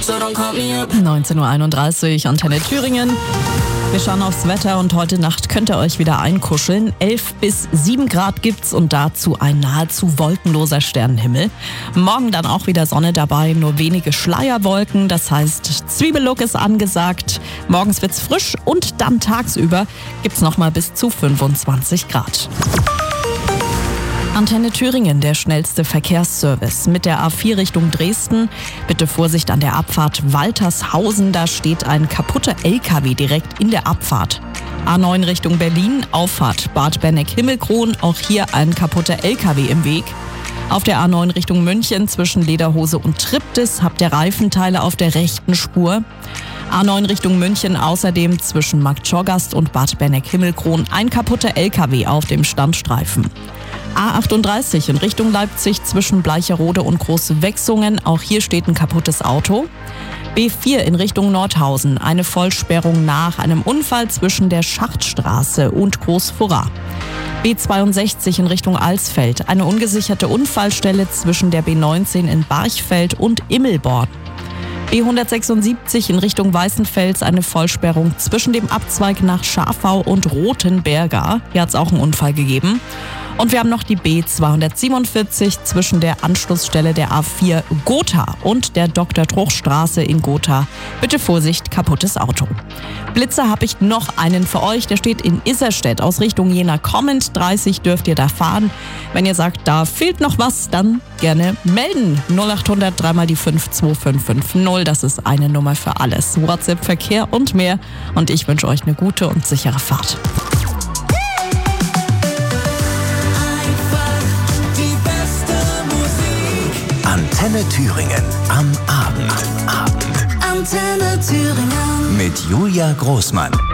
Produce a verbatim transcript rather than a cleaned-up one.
neunzehn Uhr einunddreißig, Antenne Thüringen. Wir schauen aufs Wetter und heute Nacht könnt ihr euch wieder einkuscheln. elf bis sieben Grad gibt's und dazu ein nahezu wolkenloser Sternenhimmel. Morgen dann auch wieder Sonne dabei, nur wenige Schleierwolken. Das heißt, Zwiebellook ist angesagt. Morgens wird's frisch und dann tagsüber gibt's nochmal bis zu fünfundzwanzig Grad. Antenne Thüringen, der schnellste Verkehrsservice. Mit der A vier Richtung Dresden. Bitte Vorsicht an der Abfahrt Waltershausen. Da steht ein kaputter L K W direkt in der Abfahrt. A neun Richtung Berlin, Auffahrt Bad Benneck-Himmelkron. Auch hier ein kaputter L K W im Weg. Auf der A neun Richtung München zwischen Lederhose und Triptis habt ihr Reifenteile auf der rechten Spur. A neun Richtung München außerdem zwischen Marktschorgast und Bad Benneck-Himmelkron ein kaputter L K W auf dem Standstreifen. A achtunddreißig in Richtung Leipzig zwischen Bleicherode und Große Wechsungen. Auch hier steht ein kaputtes Auto. B vier in Richtung Nordhausen. Eine Vollsperrung nach einem Unfall zwischen der Schachtstraße und Großfurra. B zweiundsechzig in Richtung Alsfeld. Eine ungesicherte Unfallstelle zwischen der B neunzehn in Barchfeld und Immelborn. B hundertsechsundsiebzig in Richtung Weißenfels. Eine Vollsperrung zwischen dem Abzweig nach Schafau und Rothenberger. Hier hat es auch einen Unfall gegeben. Und wir haben noch die B zweihundertsiebenundvierzig zwischen der Anschlussstelle der A vier Gotha und der Doktor Truchstraße in Gotha. Bitte Vorsicht, kaputtes Auto. Blitzer habe ich noch einen für euch. Der steht in Isserstedt aus Richtung Jena kommend. dreißig dürft ihr da fahren. Wenn ihr sagt, da fehlt noch was, dann gerne melden. null achthundert drei mal die fünf zwei fünf fünf null. Das ist eine Nummer für alles. WhatsApp, Verkehr und mehr. Und ich wünsche euch eine gute und sichere Fahrt. Antenne Thüringen am Abend. Am Abend. Antenne Thüringen. Mit Julia Großmann.